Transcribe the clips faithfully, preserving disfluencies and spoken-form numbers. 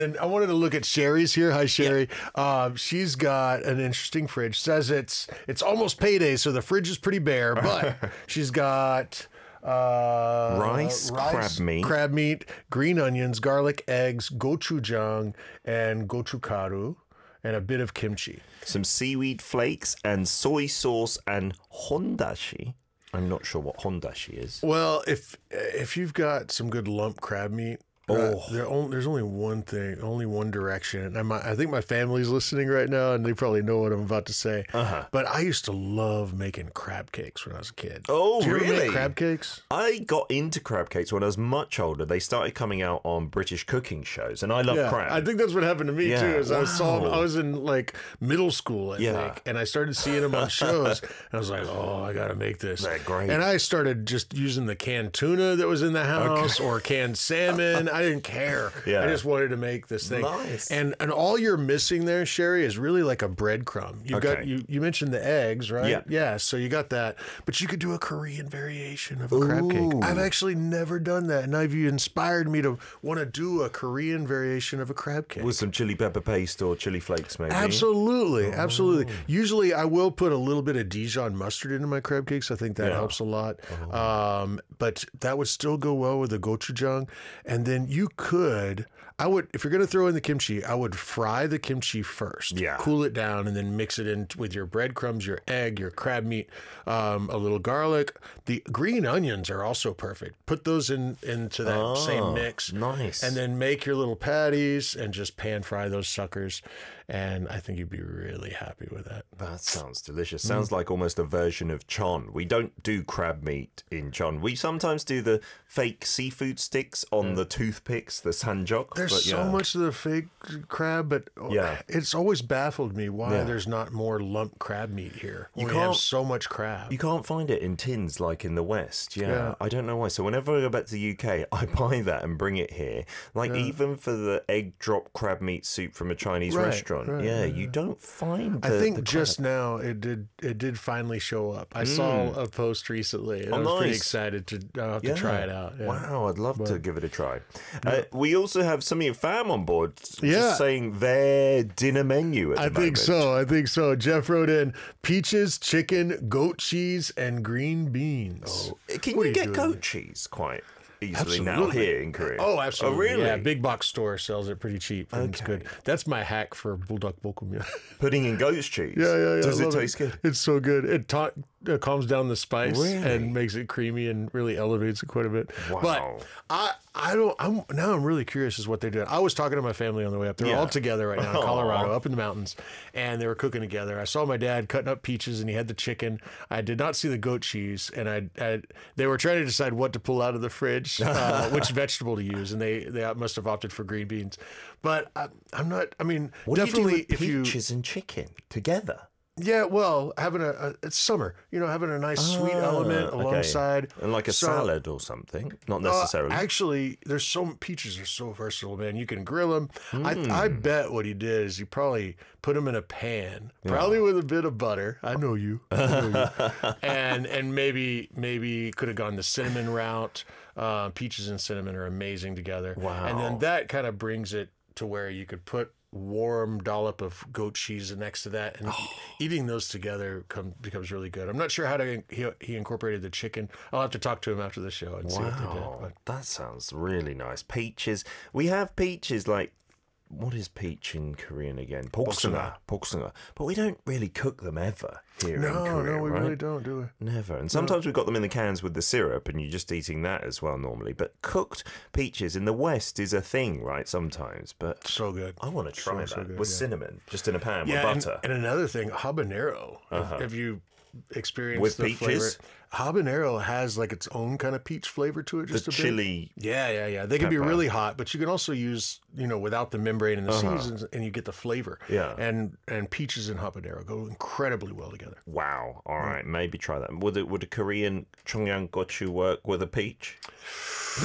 And I wanted to look at Sherry's here. Hi, Sherry. Yeah. Um, she's got an interesting fridge. Says it's it's almost payday, so the fridge is pretty bare. But she's got uh, rice, rice, crab meat, crab meat, green onions, garlic, eggs, gochujang, and gochugaru, and a bit of kimchi. Some seaweed flakes and soy sauce and hondashi. I'm not sure what hondashi is. Well, if if you've got some good lump crab meat. Oh, there only, there's only one thing, only one direction. And I, I think my family's listening right now, and they probably know what I'm about to say. Uh-huh. But I used to love making crab cakes when I was a kid. Oh, Did you really? ever make crab cakes? I got into crab cakes when I was much older. They started coming out on British cooking shows, and I love yeah, crab. I think that's what happened to me yeah. too. Is wow. I saw them, I was in like middle school, I yeah. think, and I started seeing them on shows. And I was like, oh, I got to make this. They're great. And I started just using the canned tuna that was in the house okay. or canned salmon. I didn't care. Yeah. I just wanted to make this thing. Nice. And and all you're missing there, Sherry, is really like a breadcrumb. You okay. got you you mentioned the eggs, right? Yeah. Yeah, so you got that. But you could do a Korean variation of a Ooh. crab cake. I've actually never done that. And now you inspired me to want to do a Korean variation of a crab cake. With some chili pepper paste or chili flakes, maybe? Absolutely. Oh. Absolutely. Usually I will put a little bit of Dijon mustard into my crab cakes. I think that yeah. helps a lot. Oh. Um, but that would still go well with the gochujang. And then you could... I would, if you're going to throw in the kimchi, I would fry the kimchi first, yeah. cool it down, and then mix it in with your breadcrumbs, your egg, your crab meat, um, a little garlic. The green onions are also perfect. Put those in into that oh, same mix. Nice. And then make your little patties and just pan fry those suckers. And I think you'd be really happy with that. That sounds delicious. Sounds mm. like almost a version of chon. We don't do crab meat in chon. We sometimes do the fake seafood sticks on yeah. the toothpicks, the sanjok. There's but, so yeah. much of the fake crab, but yeah. it's always baffled me why yeah. there's not more lump crab meat here. You we can't have so much crab. You can't find it in tins like in the West. Yeah, yeah. I don't know why. So whenever I go back to the U K, I buy that and bring it here. Like yeah. even for the egg drop crab meat soup from a Chinese right, restaurant. Right, yeah, right. you don't find. I the, think the just now it did. It did finally show up. I mm. saw a post recently. And oh, I was nice. pretty excited to uh, have yeah. to try it out. Yeah. Wow, I'd love but, to give it a try. Yeah. Uh, we also have some of your fam on board. Yeah. Just saying their dinner menu at the I moment. think so. I think so. Jeff wrote in peaches, chicken, goat cheese, and green beans. Oh. Can what you, you get doing? goat cheese quite easily absolutely. now here in Korea? Oh, absolutely. Oh, really? Yeah, big box store sells it pretty cheap. And okay. It's good. That's my hack for bulldog bokum. Putting in goat's cheese. Yeah, yeah, yeah. Does it taste it. good? It's so good. It ta- uh, calms down the spice really? and makes it creamy and really elevates it quite a bit. Wow. But I, I don't. I'm now. I'm really curious as what they're doing. I was talking to my family on the way up. They're yeah. all together right now in Colorado, up in the mountains, and they were cooking together. I saw my dad cutting up peaches, and he had the chicken. I did not see the goat cheese, and I, I they were trying to decide what to pull out of the fridge, uh, which vegetable to use, and they they must have opted for green beans. But I, I'm not. I mean, what definitely do you do with if you peaches and chicken together. Yeah, well, having a, a it's summer, you know, having a nice ah, sweet element alongside, okay. and like a so, salad or something, not necessarily. Uh, actually, there's so peaches are so versatile, man. You can grill them. Mm. I I bet what he did is he probably put them in a pan, yeah. probably with a bit of butter. I know you, I know you. and and maybe maybe could have gone the cinnamon route. Uh, peaches and cinnamon are amazing together. Wow, and then that kind of brings it to where you could put warm dollop of goat cheese next to that, and oh. eating those together come, becomes really good. I'm not sure how to he, he incorporated the chicken. I'll have to talk to him after the show and wow. see what they did. But. That sounds really nice. Peaches. We have peaches like, what is peach in Korean again? Boksunga. Boksunga. But we don't really cook them ever here no, in Korea, No, we right? really don't, do we? Never. And sometimes no. we've got them in the cans with the syrup and you're just eating that as well normally. But cooked peaches in the West is a thing, right, sometimes. But so good. I want to try so, that so good, with yeah. cinnamon, just in a pan yeah, with butter. And, and another thing, habanero. Uh-huh. Have you experienced with the peaches? Flavor? Habanero has like its own kind of peach flavor to it. Just the a chili. Bit. Yeah, yeah, yeah. They can pepper. be really hot, but you can also use, you know, without the membrane and the uh-huh. seasons, and you get the flavor. Yeah. And and peaches and habanero go incredibly well together. Wow. All right, maybe try that. Would it, would a Korean 청양고추 work with a peach?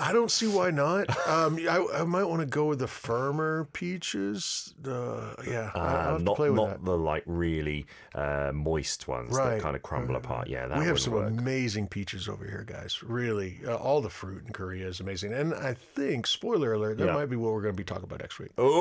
I don't see why not. Um, I, I might want to go with the firmer peaches. Uh, yeah, I'll Uh, have to not play with not that. the like really uh, moist ones Right, that kind of crumble apart. Yeah, that We have would some work. amazing peaches over here, guys. Really, uh, all the fruit in Korea is amazing. And I think, spoiler alert, that Yeah. might be what we're going to be talking about next week. Oh,